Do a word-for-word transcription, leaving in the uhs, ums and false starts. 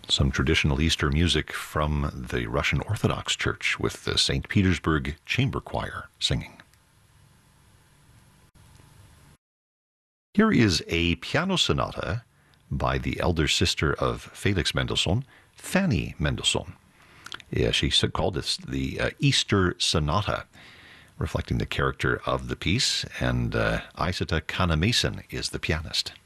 Some traditional Easter music from the Russian Orthodox Church with the Saint Petersburg Chamber Choir singing. Here is a piano sonata by the elder sister of Felix Mendelssohn, Fanny Mendelssohn. Yeah, she called this the uh, Easter Sonata, reflecting the character of the piece, and uh, Isata Kana-Mason is the pianist.